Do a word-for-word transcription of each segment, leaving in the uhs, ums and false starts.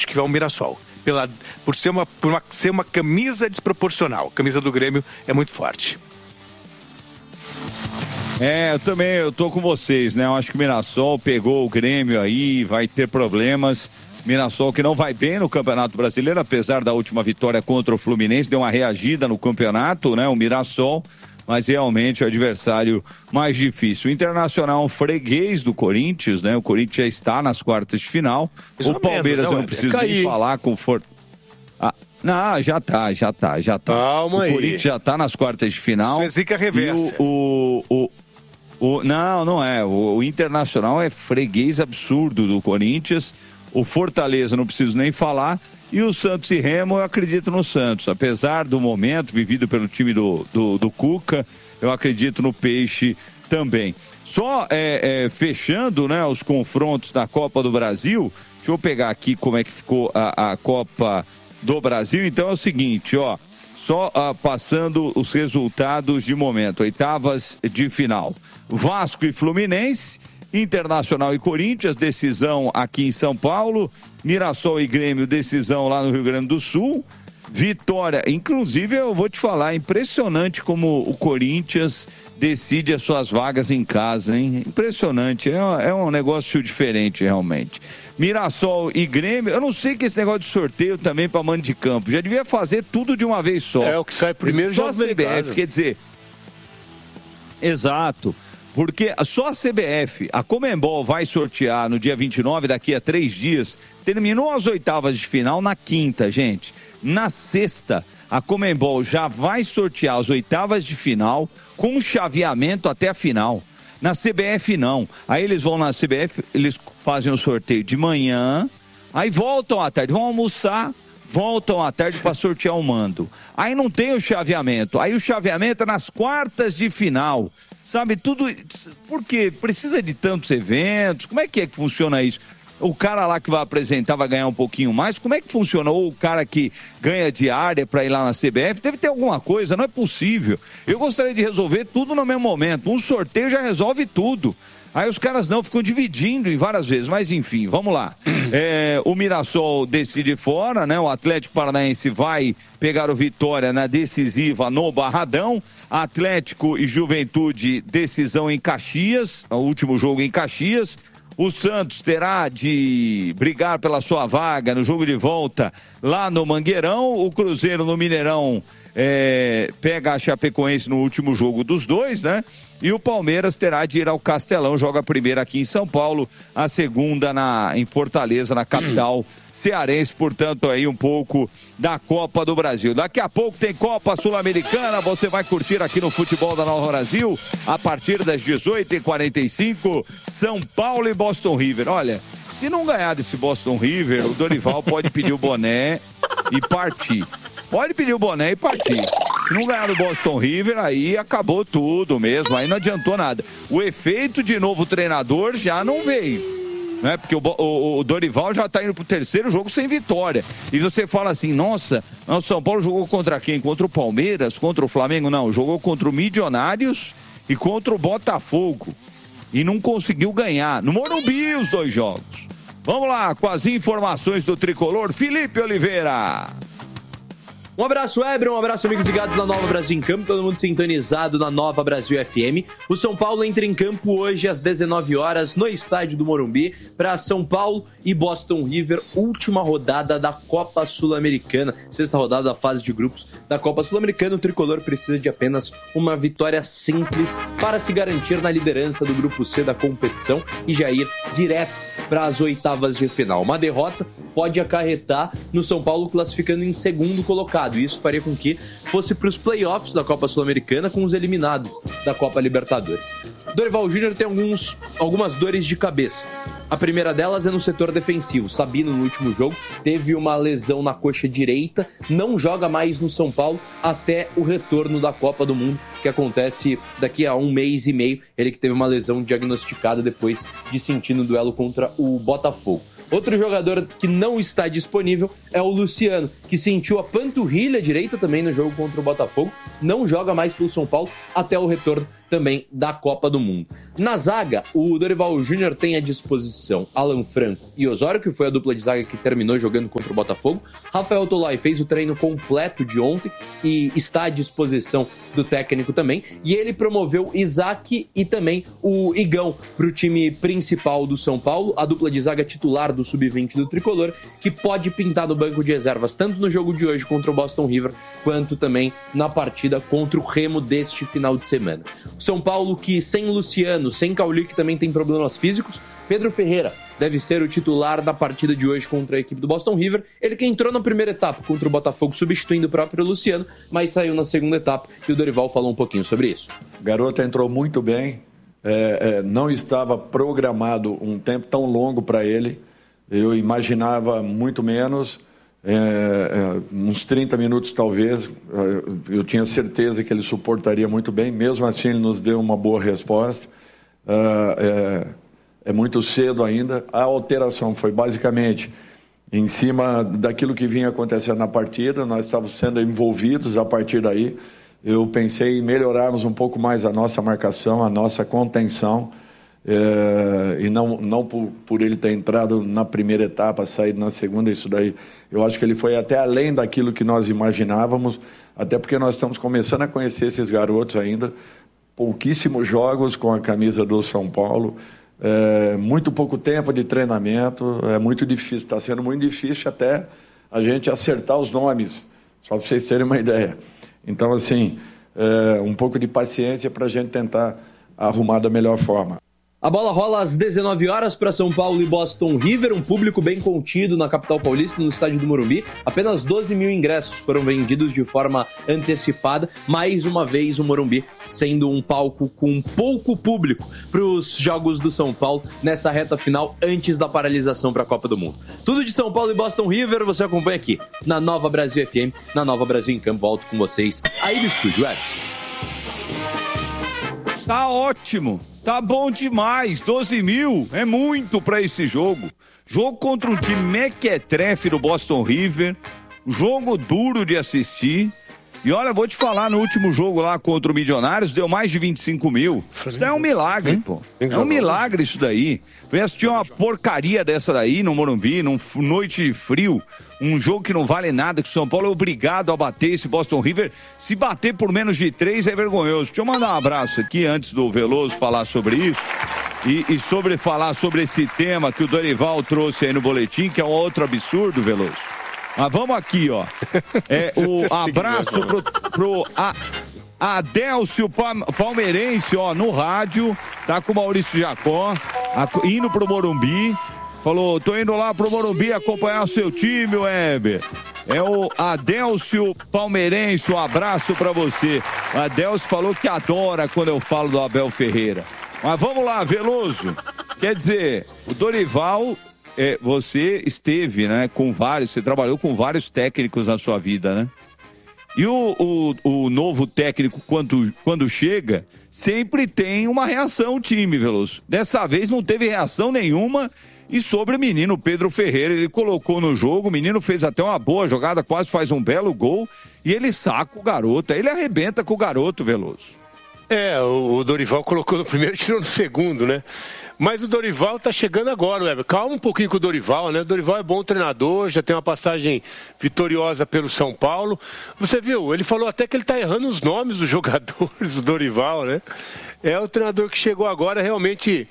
que vai o Mirassol. Pela, por, ser uma, por uma, ser uma camisa desproporcional. A camisa do Grêmio é muito forte. É, eu também, eu tô com vocês, né? Eu acho que o Mirassol pegou o Grêmio aí, vai ter problemas. Mirassol que não vai bem no Campeonato Brasileiro, apesar da última vitória contra o Fluminense, deu uma reagida no campeonato, né? O Mirassol, mas realmente o adversário mais difícil. O Internacional é um freguês do Corinthians, né? O Corinthians já está nas quartas de final. Mais o Palmeiras, menos, né, eu não preciso é nem falar com for... ah, não, já tá, já tá, já tá. Calma o aí. Corinthians já tá nas quartas de final. Isso é zica reversa. O, o, o, o, não, não é. O, o Internacional é freguês absurdo do Corinthians. O Fortaleza, não preciso nem falar. E o Santos e Remo, eu acredito no Santos. Apesar do momento vivido pelo time do, do, do Cuca, eu acredito no Peixe também. Só é, é, fechando, né, os confrontos da Copa do Brasil, deixa eu pegar aqui como é que ficou a, a Copa do Brasil. Então é o seguinte, ó, só ah, passando os resultados de momento. Oitavas de final. Vasco e Fluminense, Internacional e Corinthians, decisão aqui em São Paulo. Mirassol e Grêmio, decisão lá no Rio Grande do Sul. Vitória, inclusive eu vou te falar, impressionante como o Corinthians decide as suas vagas em casa, hein? Impressionante, é, é um negócio diferente realmente. Mirassol e Grêmio, eu não sei que esse negócio de sorteio também para mando de campo, já devia fazer tudo de uma vez só. É o que sai primeiro, só a C B F, quer dizer, exato. Porque só a C B F, a Conmebol vai sortear no dia vinte e nove, daqui a três dias. Terminou as oitavas de final na quinta, gente. Na sexta, a Conmebol já vai sortear as oitavas de final com um chaveamento até a final. Na C B F, não. Aí eles vão na C B F, eles fazem o sorteio de manhã, aí voltam à tarde, vão almoçar, voltam à tarde para sortear o mando. Aí não tem o chaveamento. Aí o chaveamento é nas quartas de final. Sabe, tudo... Por quê? Precisa de tantos eventos? Como é que é que funciona isso? O cara lá que vai apresentar vai ganhar um pouquinho mais? Como é que funciona? Ou o cara que ganha diária para ir lá na C B F? Deve ter alguma coisa, não é possível. Eu gostaria de resolver tudo no mesmo momento. Um sorteio já resolve tudo. Aí os caras não, ficam dividindo em várias vezes, mas enfim, vamos lá. É, o Mirassol decide fora, né? O Atlético Paranaense vai pegar o Vitória na decisiva no Barradão. Atlético e Juventude, decisão em Caxias, o último jogo em Caxias. O Santos terá de brigar pela sua vaga no jogo de volta lá no Mangueirão. O Cruzeiro no Mineirão é, pega a Chapecoense no último jogo dos dois, né? E o Palmeiras terá de ir ao Castelão, joga a primeira aqui em São Paulo, a segunda na, em Fortaleza, na capital cearense. Portanto, aí um pouco da Copa do Brasil. Daqui a pouco tem Copa Sul-Americana, você vai curtir aqui no Futebol da Nova Brasil, a partir das dezoito e quarenta e cinco, São Paulo e Boston River. Olha, se não ganhar desse Boston River, o Dorival pode pedir o boné e partir. Pode pedir o boné e partir. Se não ganhar do Boston River, aí acabou tudo mesmo, aí não adiantou nada. O efeito de novo treinador já não veio, né? Porque o, o, o Dorival já está indo pro terceiro jogo sem vitória. E você fala assim, nossa, o São Paulo jogou contra quem? Contra o Palmeiras? Contra o Flamengo? Não, jogou contra o Milionários e contra o Botafogo. E não conseguiu ganhar. No Morumbi os dois jogos. Vamos lá, com as informações do Tricolor, Felipe Oliveira. Um abraço, Eber, um abraço, amigos ligados na Nova Brasil em Campo, todo mundo sintonizado na Nova Brasil F M. O São Paulo entra em campo hoje às dezenove horas no estádio do Morumbi para São Paulo e Boston River, última rodada da Copa Sul-Americana, sexta rodada da fase de grupos da Copa Sul-Americana. O Tricolor precisa de apenas uma vitória simples para se garantir na liderança do grupo C da competição e já ir direto para as oitavas de final. Uma derrota pode acarretar no São Paulo classificando em segundo colocado. Isso faria com que fosse para os playoffs da Copa Sul-Americana com os eliminados da Copa Libertadores. Dorival Júnior tem alguns, algumas dores de cabeça. A primeira delas é no setor defensivo. Sabino, no último jogo, teve uma lesão na coxa direita, não joga mais no São Paulo até o retorno da Copa do Mundo, que acontece daqui a um mês e meio. Ele que teve uma lesão diagnosticada depois de sentir no duelo contra o Botafogo. Outro jogador que não está disponível é o Luciano, que sentiu a panturrilha direita também no jogo contra o Botafogo não joga mais pelo São Paulo até o retorno também da Copa do Mundo. Na zaga, o Dorival Júnior tem à disposição Alan Franco e Osório, que foi a dupla de zaga que terminou jogando contra o Botafogo. Rafael Tolói fez o treino completo de ontem e está à disposição do técnico também. E ele promoveu Isaac e também o Igão para o time principal do São Paulo, a dupla de zaga titular do sub vinte do Tricolor, que pode pintar no banco de reservas tanto no jogo de hoje contra o Boston River, quanto também na partida contra o Remo deste final de semana. São Paulo que sem Luciano, sem Cauli, que também tem problemas físicos, Pedro Ferreira deve ser o titular da partida de hoje contra a equipe do Boston River. Ele que entrou na primeira etapa contra o Botafogo substituindo o próprio Luciano, mas saiu na segunda etapa e o Dorival falou um pouquinho sobre isso. O garoto entrou muito bem, é, é, não estava programado um tempo tão longo para ele, eu imaginava muito menos. É, é, uns trinta minutos talvez, eu tinha certeza que ele suportaria muito bem, mesmo assim ele nos deu uma boa resposta. É, é, é muito cedo ainda. A alteração foi basicamente em cima daquilo que vinha acontecendo na partida, nós estávamos sendo envolvidos a partir daí. Eu pensei em melhorarmos um pouco mais a nossa marcação, a nossa contenção. É, e não, não por, por ele ter entrado na primeira etapa, saído na segunda, isso daí, eu acho que ele foi até além daquilo que nós imaginávamos, até porque nós estamos começando a conhecer esses garotos ainda, pouquíssimos jogos com a camisa do São Paulo, é, muito pouco tempo de treinamento, é muito difícil, está sendo muito difícil até a gente acertar os nomes, só para vocês terem uma ideia. Então, assim, é, um pouco de paciência para a gente tentar arrumar da melhor forma. A bola rola às dezenove horas para São Paulo e Boston River, um público bem contido na capital paulista, no estádio do Morumbi. Apenas doze mil ingressos foram vendidos de forma antecipada. Mais uma vez o Morumbi sendo um palco com pouco público para os jogos do São Paulo nessa reta final antes da paralisação para a Copa do Mundo. Tudo de São Paulo e Boston River você acompanha aqui na Nova Brasil F M, na Nova Brasil em Campo. Volto com vocês aí do estúdio, é. Tá ótimo. Tá bom demais, doze mil é muito para esse jogo. Jogo contra um time mequetrefe do Boston River, jogo duro de assistir. E olha, vou te falar, no último jogo lá contra o Milionários, deu mais de vinte e cinco mil. Isso é um milagre, hum? pô. É um milagre isso daí. Eu assisti uma porcaria dessa daí no Morumbi, num noite de frio. Um jogo que não vale nada, que o São Paulo é obrigado a bater esse Boston River. Se bater por menos de três é vergonhoso. Deixa eu mandar um abraço aqui antes do Veloso falar sobre isso. E, e sobre falar sobre esse tema que o Dorival trouxe aí no boletim, que é um outro absurdo, Veloso. Mas vamos aqui, ó. É, o abraço pro, pro a, Adélcio Palmeirense, ó, no rádio. Tá com o Maurício Jacó, a, indo pro Morumbi. Falou, tô indo lá pro Morumbi acompanhar o seu time, Weber. É o Adélcio Palmeirense, um abraço pra você. O Adélcio falou que adora quando eu falo do Abel Ferreira. Mas vamos lá, Veloso. Quer dizer, o Dorival, é, você esteve, né, com vários, você trabalhou com vários técnicos na sua vida, né? E o, o, o novo técnico, quando, quando chega, sempre tem uma reação o time, Veloso. Dessa vez não teve reação nenhuma. E sobre o menino Pedro Ferreira, ele colocou no jogo, o menino fez até uma boa jogada, quase faz um belo gol, e ele saca o garoto, ele arrebenta com o garoto, Veloso. É, o Dorival colocou no primeiro e tirou no segundo, né? Mas o Dorival tá chegando agora, Weber. Calma um pouquinho com o Dorival, né? O Dorival é bom treinador, já tem uma passagem vitoriosa pelo São Paulo. Você viu, ele falou até que ele tá errando os nomes dos jogadores, o Dorival, né? É o treinador que chegou agora, realmente...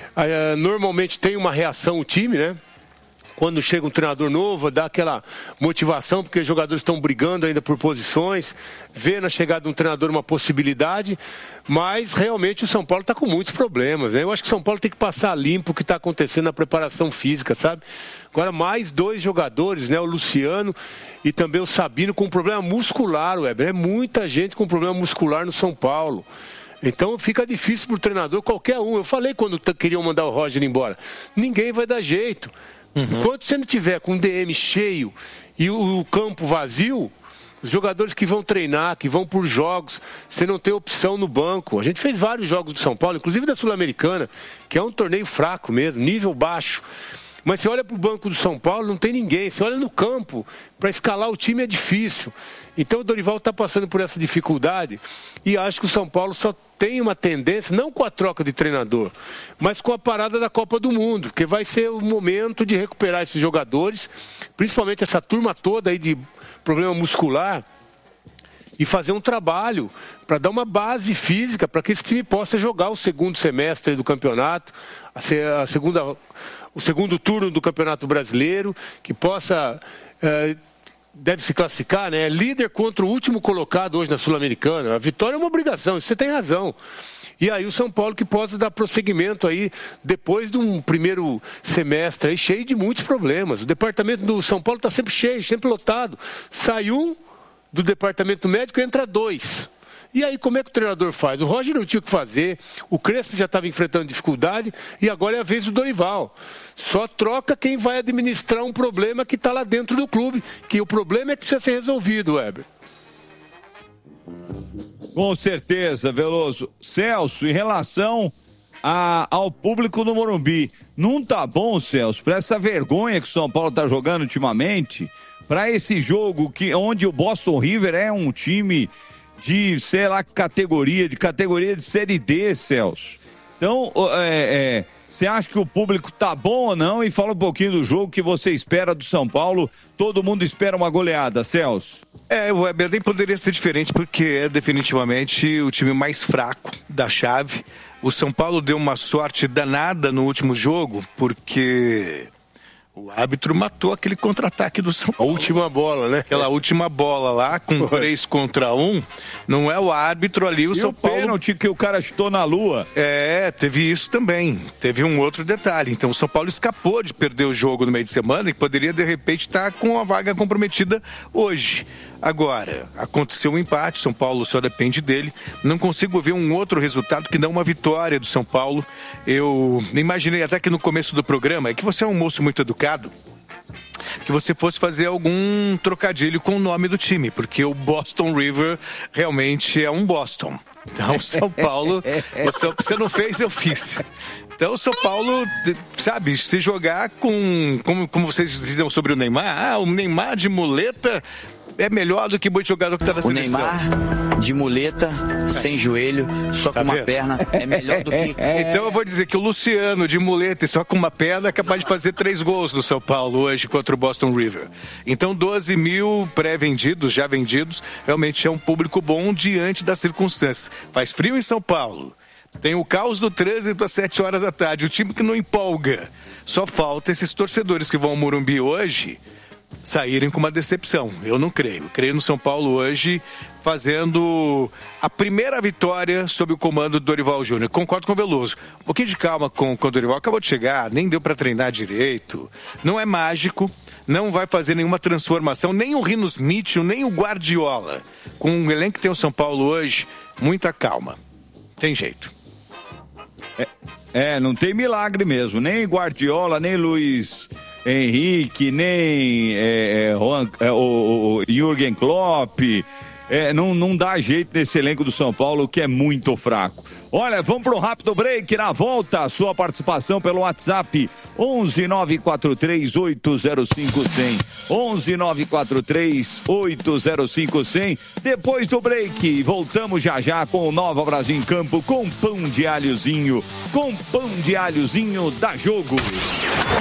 Uh, normalmente tem uma reação o time, né? Quando chega um treinador novo, dá aquela motivação, porque os jogadores estão brigando ainda por posições, vê na chegada de um treinador uma possibilidade, mas realmente o São Paulo está com muitos problemas, né? Eu acho que o São Paulo tem que passar limpo o que está acontecendo na preparação física, sabe? Agora mais dois jogadores, né? O Luciano e também o Sabino com problema muscular, Weber. É muita gente com problema muscular no São Paulo. Então fica difícil para o treinador, qualquer um. Eu falei quando queriam mandar o Roger embora. Ninguém vai dar jeito. Uhum. Enquanto você não tiver com o D M cheio e o, o campo vazio, os jogadores que vão treinar, que vão por jogos, você não tem opção no banco. A gente fez vários jogos do São Paulo, inclusive da Sul-Americana, que é um torneio fraco mesmo, nível baixo. Mas você olha para o banco do São Paulo, não tem ninguém. Você olha no campo, para escalar o time é difícil. Então o Dorival está passando por essa dificuldade e acho que o São Paulo só tem uma tendência, não com a troca de treinador, mas com a parada da Copa do Mundo, que vai ser o momento de recuperar esses jogadores, principalmente essa turma toda aí de problema muscular, e fazer um trabalho para dar uma base física para que esse time possa jogar o segundo semestre do campeonato, a segunda, o segundo turno do Campeonato Brasileiro, que possa... É, deve se classificar, né? É líder contra o último colocado hoje na Sul-Americana. A vitória é uma obrigação, isso você tem razão. E aí o São Paulo que possa dar prosseguimento aí, depois de um primeiro semestre aí, cheio de muitos problemas. O departamento do São Paulo está sempre cheio, sempre lotado. Sai um do departamento médico, entra dois. E aí como é que o treinador faz? O Roger não tinha o que fazer, o Crespo já estava enfrentando dificuldade e agora é a vez do Dorival. Só troca quem vai administrar um problema que está lá dentro do clube, que o problema é que precisa ser resolvido, Weber. Com certeza, Veloso. Celso, em relação a, ao público do Morumbi, não tá bom, Celso, para essa vergonha que o São Paulo tá jogando ultimamente, para esse jogo que, onde o Boston River é um time de, sei lá, categoria, de categoria de Série D, Celso. Então, é, é, você acha que o público tá bom ou não? E fala um pouquinho do jogo que você espera do São Paulo. Todo mundo espera uma goleada, Celso. É, o Weber nem poderia ser diferente porque é definitivamente o time mais fraco da chave. O São Paulo deu uma sorte danada no último jogo porque... o árbitro matou aquele contra-ataque do São Paulo. A última bola, né? Aquela última bola lá, com Foi. três contra um. Não é o árbitro ali, o e São o Paulo... pênalti que o cara chutou na lua. É, teve isso também. Teve um outro detalhe. Então o São Paulo escapou de perder o jogo no meio de semana e poderia, de repente, estar com a vaga comprometida hoje. Agora, aconteceu um empate, São Paulo só depende dele. Não consigo ver um outro resultado que não uma vitória do São Paulo. Eu imaginei até que no começo do programa, é que você é um moço muito educado, que você fosse fazer algum trocadilho com o nome do time, porque o Boston River realmente é um Boston. Então, São Paulo, você, você não fez, eu fiz. Então, o São Paulo, sabe, se jogar com, como, como vocês diziam sobre o Neymar, ah, o Neymar de muleta é melhor do que muito jogador que está na seleção. O Neymar de muleta, sem joelho, só tá com uma vendo? perna, é melhor do que... Então eu vou dizer que o Luciano de muleta e só com uma perna é capaz de fazer três gols no São Paulo hoje contra o Boston River. Então doze mil pré-vendidos, já vendidos, realmente é um público bom diante das circunstâncias. Faz frio em São Paulo, tem o caos do trânsito às sete horas da tarde, o time que não empolga. Só falta esses torcedores que vão ao Morumbi hoje saírem com uma decepção. Eu não creio. Eu creio no São Paulo hoje fazendo a primeira vitória sob o comando do Dorival Júnior. Concordo com o Veloso. Um pouquinho de calma com, com o Dorival. Acabou de chegar, nem deu para treinar direito. Não é mágico, não vai fazer nenhuma transformação, nem o Rinos Mitchell, nem o Guardiola. Com o elenco que tem o São Paulo hoje, muita calma. Tem jeito. É, é não tem milagre mesmo. Nem Guardiola, nem Luiz Henrique, nem é, é, Juan, é, o, o Jürgen Klopp, é, não, não dá jeito nesse elenco do São Paulo, que é muito fraco. Olha, vamos para um rápido break, na volta, sua participação pelo WhatsApp, onze nove quatro três oito zero cinco zero zero, onze nove quatro três oito zero cinco zero zero. Depois do break, voltamos já já com o Nova Brasil em Campo, com pão de alhozinho, com pão de alhozinho da Jogo.